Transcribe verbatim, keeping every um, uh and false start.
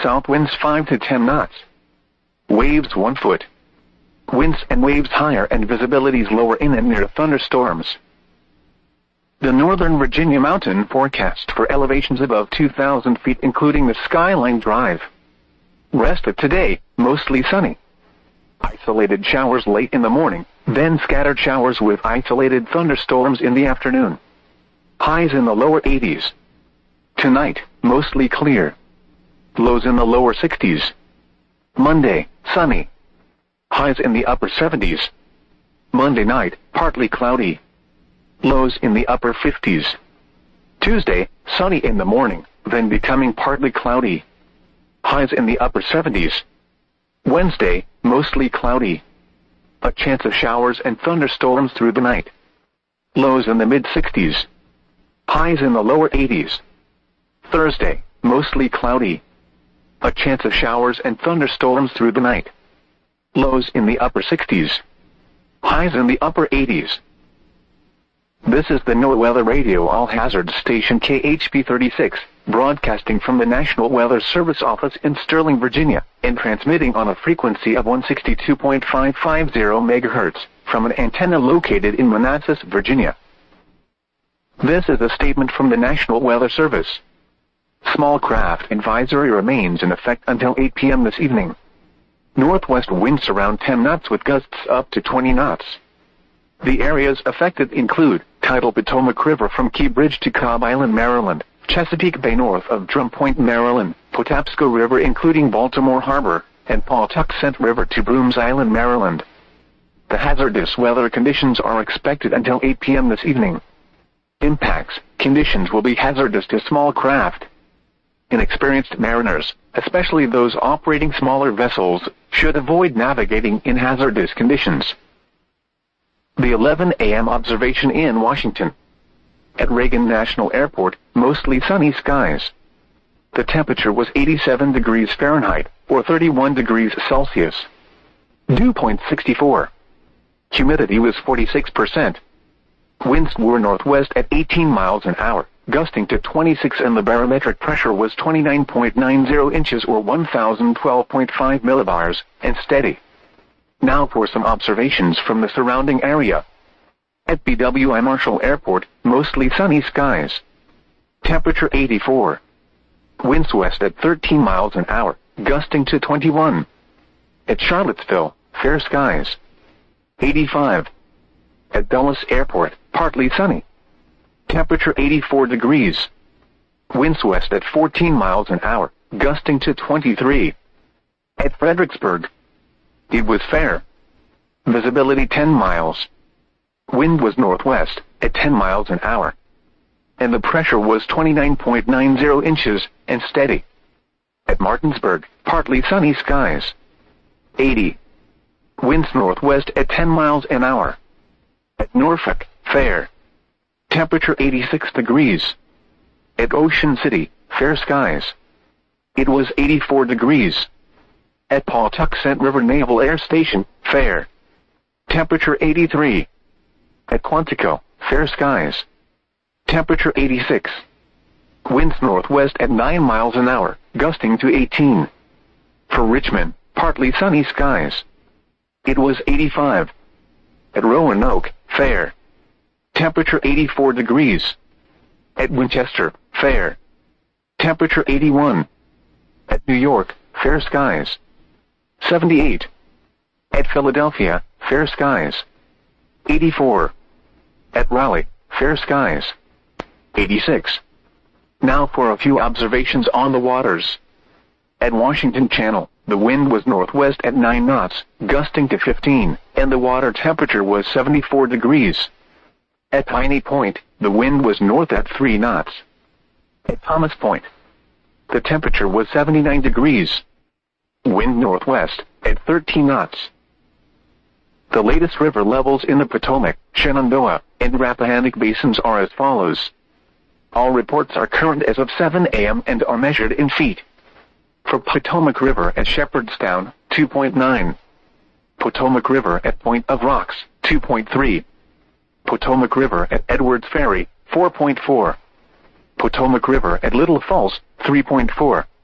south winds five to ten knots. Waves one foot. Winds and waves higher and visibilities lower in and near thunderstorms. The Northern Virginia mountain forecast for elevations above two thousand feet including the Skyline Drive. Rest of today, mostly sunny. Isolated showers late in the morning, then scattered showers with isolated thunderstorms in the afternoon. Highs in the lower eighties. Tonight, mostly clear. Lows in the lower sixties. Monday, sunny. Highs in the upper seventies. Monday night, partly cloudy. Lows in the upper fifties. Tuesday, sunny in the morning, then becoming partly cloudy. Highs in the upper seventies. Wednesday, mostly cloudy. A chance of showers and thunderstorms through the night. Lows in the mid-sixties. Highs in the lower eighties. Thursday, mostly cloudy. A chance of showers and thunderstorms through the night. Lows in the upper sixties. Highs in the upper eighties. This is the NOAA Weather Radio All-Hazard Station K H P thirty-six, broadcasting from the National Weather Service office in Sterling, Virginia, and transmitting on a frequency of one sixty-two point five five zero megahertz, from an antenna located in Manassas, Virginia. This is a statement from the National Weather Service. Small craft advisory remains in effect until eight p m this evening. Northwest winds around ten knots with gusts up to twenty knots. The areas affected include tidal Potomac River from Key Bridge to Cobb Island, Maryland, Chesapeake Bay north of Drum Point, Maryland, Patapsco River including Baltimore Harbor, and Pawtuxet River to Brooms Island, Maryland. The hazardous weather conditions are expected until eight p m this evening. Impacts, conditions will be hazardous to small craft. Inexperienced mariners, especially those operating smaller vessels, should avoid navigating in hazardous conditions. The eleven a m observation in Washington. At Reagan National Airport, mostly sunny skies. The temperature was eighty-seven degrees Fahrenheit, or thirty-one degrees Celsius. Dew point sixty-four. Humidity was forty-six percent. Winds were northwest at eighteen miles an hour, gusting to twenty-six, and the barometric pressure was twenty-nine point nine zero inches or one thousand twelve point five millibars, and steady. Now for some observations from the surrounding area. At B W I Marshall Airport, mostly sunny skies. Temperature eighty-four. Winds west at thirteen miles an hour, gusting to twenty-one. At Charlottesville, fair skies. eighty-five. At Dulles Airport, partly sunny. Temperature eighty-four degrees. Winds west at fourteen miles an hour, gusting to twenty-three. At Fredericksburg, it was fair. Visibility ten miles. Wind was northwest, at ten miles an hour. And the pressure was twenty-nine point nine zero inches, and steady. At Martinsburg, partly sunny skies. eighty. Winds northwest at ten miles an hour. At Norfolk, fair. Temperature eighty-six degrees. At Ocean City, fair skies. It was eighty-four degrees. At Pawtuxet River Naval Air Station, fair. Temperature eighty-three. At Quantico, fair skies. Temperature eighty-six. Winds northwest at nine miles an hour, gusting to eighteen. For Richmond, partly sunny skies. It was eighty-five. At Roanoke, fair. Temperature eighty-four degrees. At Winchester, fair. Temperature eighty-one. At New York, fair skies. seventy-eight. At Philadelphia, fair skies. eighty-four. At Raleigh, fair skies. eighty-six. Now for a few observations on the waters. At Washington Channel, the wind was northwest at nine knots, gusting to fifteen, and the water temperature was seventy-four degrees. At Piney Point, the wind was north at three knots. At Thomas Point, the temperature was seventy-nine degrees. Wind northwest, at thirteen knots. The latest river levels in the Potomac, Shenandoah, and Rappahannock basins are as follows. All reports are current as of seven a m and are measured in feet. For Potomac River at Shepherdstown, two point nine. Potomac River at Point of Rocks, two point three. Potomac River at Edwards Ferry, four point four. Potomac River at Little Falls, three point four.